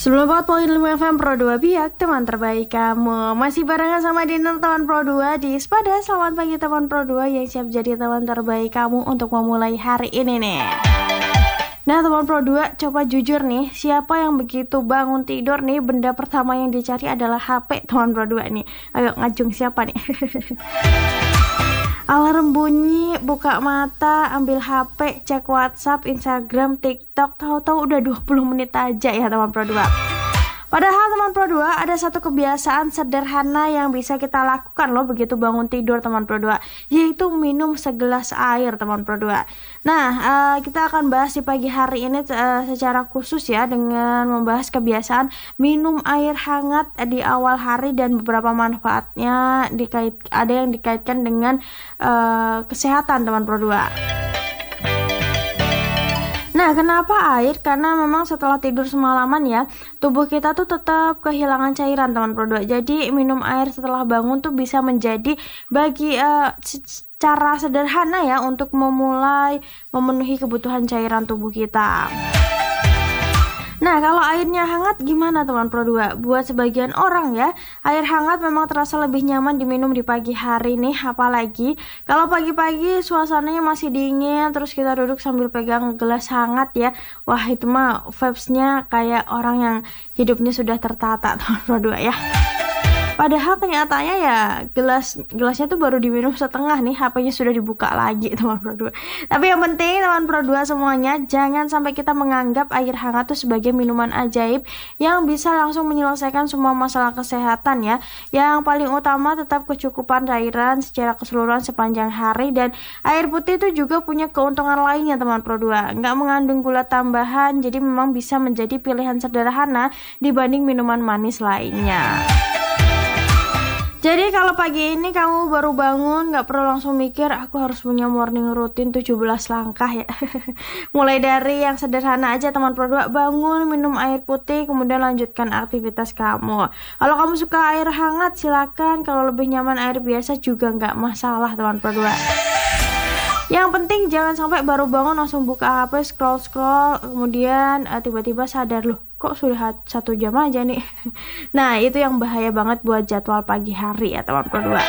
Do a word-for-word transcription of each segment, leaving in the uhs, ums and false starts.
sembilan puluh empat koma lima F M Pro dua Biak, teman terbaik kamu. Masih barengan sama Dinner teman Pro dua di Spada. Selamat pagi teman Pro dua yang siap jadi teman terbaik kamu untuk memulai hari ini nih. Nah teman Pro dua, coba jujur nih, siapa yang begitu bangun tidur nih benda pertama yang dicari adalah H P teman Pro dua nih. Ayo ngajung siapa nih? Alarm bunyi, buka mata, ambil H P, cek WhatsApp, Instagram, TikTok, tahu-tahu udah dua puluh menit aja ya teman Pro dua. Padahal teman Pro dua ada satu kebiasaan sederhana yang bisa kita lakukan loh begitu bangun tidur teman Pro dua, yaitu minum segelas air teman Pro dua. Nah, uh, kita akan bahas di pagi hari ini uh, secara khusus ya dengan membahas kebiasaan minum air hangat di awal hari dan beberapa manfaatnya dikait ada yang dikaitkan dengan uh, kesehatan teman Pro dua. Nah, kenapa air? Karena memang setelah tidur semalaman ya, tubuh kita tuh tetap kehilangan cairan teman Pro dua. Jadi minum air setelah bangun tuh bisa menjadi bagi uh, cara sederhana ya untuk memulai memenuhi kebutuhan cairan tubuh kita. Nah, kalau airnya hangat gimana teman Pro dua? Buat sebagian orang ya, air hangat memang terasa lebih nyaman diminum di pagi hari nih. Apalagi kalau pagi-pagi suasananya masih dingin, terus kita duduk sambil pegang gelas hangat ya. Wah, itu mah vibes-nya kayak orang yang hidupnya sudah tertata teman Pro dua ya. Padahal kenyataannya ya gelas gelasnya tuh baru diminum setengah nih, H P-nya sudah dibuka lagi teman Pro dua. Tapi yang penting teman Pro dua semuanya, jangan sampai kita menganggap air hangat tuh sebagai minuman ajaib yang bisa langsung menyelesaikan semua masalah kesehatan ya. Yang paling utama tetap kecukupan cairan secara keseluruhan sepanjang hari, dan air putih itu juga punya keuntungan lainnya teman Pro dua. Nggak mengandung gula tambahan, jadi memang bisa menjadi pilihan sederhana dibanding minuman manis lainnya. Jadi kalau pagi ini kamu baru bangun, gak perlu langsung mikir aku harus punya morning routine tujuh belas langkah ya. Mulai dari yang sederhana aja teman Pro dua, bangun, minum air putih, kemudian lanjutkan aktivitas kamu. Kalau kamu suka air hangat silakan, kalau lebih nyaman air biasa juga gak masalah teman Pro dua. Yang penting jangan sampai baru bangun langsung buka H P, scroll-scroll, kemudian uh, tiba-tiba sadar loh, kok sudah satu jam aja nih. Nah, itu yang bahaya banget buat jadwal pagi hari ya teman Pro dua.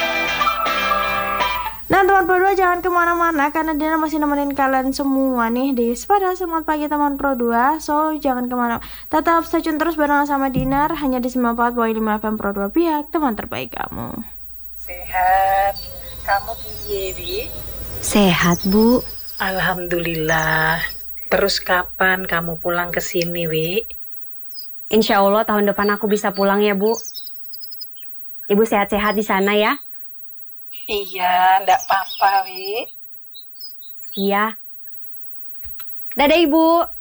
Nah teman Pro dua jangan kemana-mana karena Dina masih nemenin kalian semua nih di Spada. Selamat pagi teman Pro dua. So jangan kemana, tetap stay tune terus barengan sama Dinar hanya di sembilan puluh empat koma lima F M Pro dua Biak, teman terbaik kamu. Sehat, kamu piye Wi? Sehat, Bu. Alhamdulillah. Terus kapan kamu pulang ke sini, Wi? Insya Allah tahun depan aku bisa pulang ya, Bu. Ibu sehat-sehat di sana ya? Iya, ndak apa-apa, Wi. Iya. Dadah, Ibu.